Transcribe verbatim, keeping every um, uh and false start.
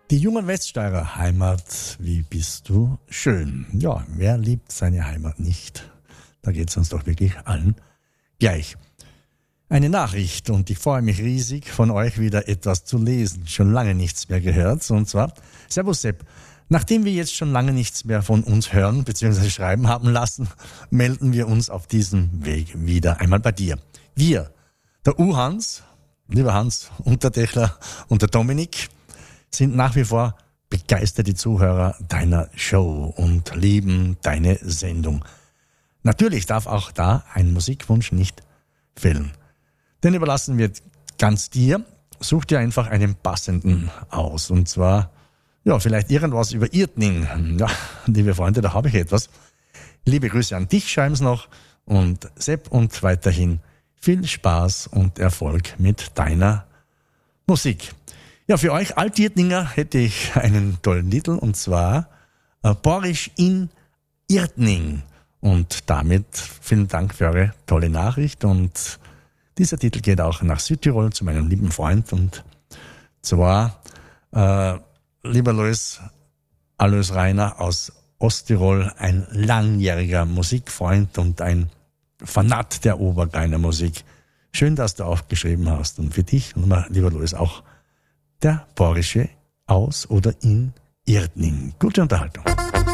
Die jungen Weststeirer, Heimat, wie bist du schön. Ja, wer liebt seine Heimat nicht? Da geht's uns doch wirklich allen gleich. Eine Nachricht und ich freue mich riesig, von euch wieder etwas zu lesen. Schon lange nichts mehr gehört. Und zwar, Servus Sepp, nachdem wir jetzt schon lange nichts mehr von uns hören bzw. schreiben haben lassen, melden wir uns auf diesem Weg wieder einmal bei dir. Wir, der U-Hans, lieber Hans Unterdechler und der Dominik, sind nach wie vor begeisterte Zuhörer deiner Show und lieben deine Sendung. Natürlich darf auch da ein Musikwunsch nicht fehlen. Den überlassen wir ganz dir. Such dir einfach einen passenden aus. Und zwar, ja, vielleicht irgendwas über Irtning. Ja, liebe Freunde, da habe ich etwas. Liebe Grüße an dich, schreiben's noch. Und Sepp, und weiterhin viel Spaß und Erfolg mit deiner Musik. Ja, für euch Altirtninger hätte ich einen tollen Titel, und zwar äh, Borisch in Irtning. Und damit vielen Dank für eure tolle Nachricht. Und dieser Titel geht auch nach Südtirol zu meinem lieben Freund. Und zwar, äh, lieber Alois, Alois Rainer aus Osttirol, ein langjähriger Musikfreund und ein Fanat der Obergreiner Musik. Schön, dass du aufgeschrieben hast. Und für dich, lieber Alois, auch der Borische aus oder in Irtning. Gute Unterhaltung.